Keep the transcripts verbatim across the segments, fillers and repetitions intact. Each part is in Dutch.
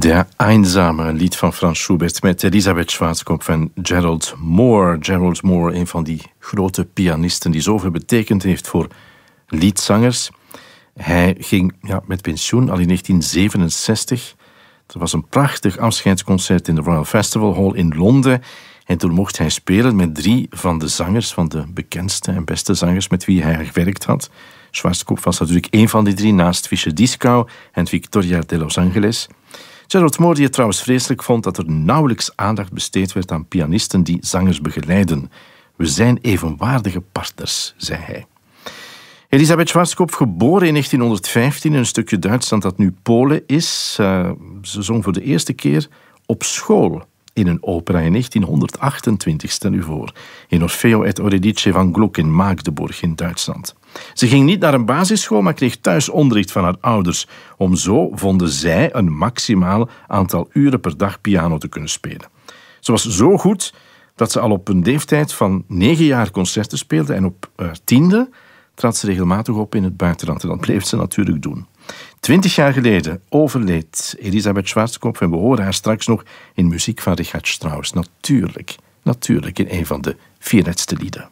Der Einsame, een lied van Frans Schubert met Elisabeth Schwarzkopf en Gerald Moore. Gerald Moore, een van die grote pianisten die zoveel betekend heeft voor liedzangers. Hij ging ja, met pensioen al in negentien zevenenzestig. Er was een prachtig afscheidsconcert in de Royal Festival Hall in Londen. En toen mocht hij spelen met drie van de zangers, van de bekendste en beste zangers met wie hij gewerkt had. Schwarzkopf was natuurlijk één van die drie, naast Fischer-Dieskau en Victoria de Los Angeles. Gerald Moore, die het trouwens vreselijk vond dat er nauwelijks aandacht besteed werd aan pianisten die zangers begeleiden. We zijn evenwaardige partners, zei hij. Elisabeth Schwarzkopf, geboren in negentienhonderdvijftien in een stukje Duitsland dat nu Polen is. Uh, ze zong voor de eerste keer op school in een opera in negentienhonderdachtentwintig, stel u voor. In Orfeo et Eurydice van Gluck in Magdeburg in Duitsland. Ze ging niet naar een basisschool, maar kreeg thuis onderricht van haar ouders. Om zo, vonden zij, een maximaal aantal uren per dag piano te kunnen spelen. Ze was zo goed dat ze al op een leeftijd van negen jaar concerten speelde en op haar tiende trad ze regelmatig op in het buitenland. En dat bleef ze natuurlijk doen. Twintig jaar geleden overleed Elisabeth Schwarzkopf en we horen haar straks nog in muziek van Richard Strauss. Natuurlijk, natuurlijk in een van de vier letzte lieden.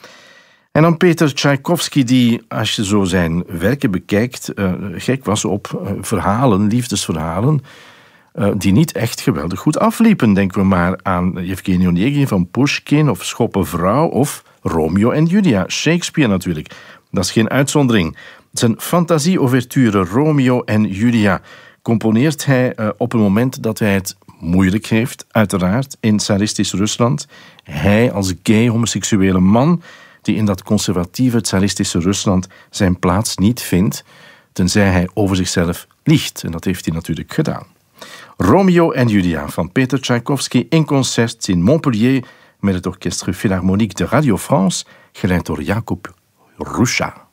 En dan Peter Tchaikovsky, die, als je zo zijn werken bekijkt, uh, gek was op uh, verhalen, liefdesverhalen, uh, die niet echt geweldig goed afliepen. Denken we maar aan Yevgeny Onegin van Pushkin of Schoppenvrouw of Romeo en Julia. Shakespeare natuurlijk. Dat is geen uitzondering. Zijn fantasie-ouverture Romeo en Julia componeert hij uh, op een moment dat hij het moeilijk heeft, uiteraard, in tsaristisch Rusland. Hij als gay homoseksuele man die in dat conservatieve tsaristische Rusland zijn plaats niet vindt, tenzij hij over zichzelf liegt. En dat heeft hij natuurlijk gedaan. Romeo en Julia van Peter Tchaikovsky in concert in Montpellier met het Orchestre Philharmonique de Radio France, geleid door Jakub Ruscha.